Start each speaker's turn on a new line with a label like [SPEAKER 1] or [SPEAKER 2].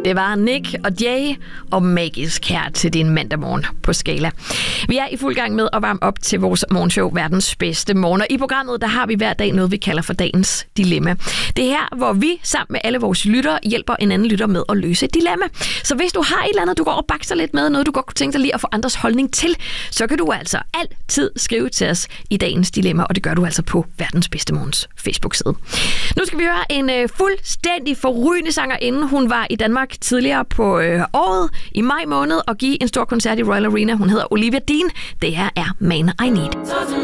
[SPEAKER 1] Det var Nick og Jay og Magisk her til din mandag morgen på Skala. Vi er i fuld gang med at varme op til vores morgenshow Verdens Bedste Morgen. Og i programmet der har vi hver dag noget, vi kalder for dagens dilemma. Det er her, hvor vi sammen med alle vores lyttere hjælper en anden lytter med at løse et dilemma. Så hvis du har et eller andet, du går og bakser lidt med, noget du godt kunne tænke dig lige at få andres holdning til, så kan du altså altid skrive til os i dagens dilemma, og det gør du altså på Verdens Bedste Morgens Facebook-side. Nu skal vi høre en fuldstændig forrygende sangerinde. Hun var i Danmark tidligere på året i maj måned og give en stor koncert i Royal Arena. Hun hedder Olivia Dean. Det her er Man I Need.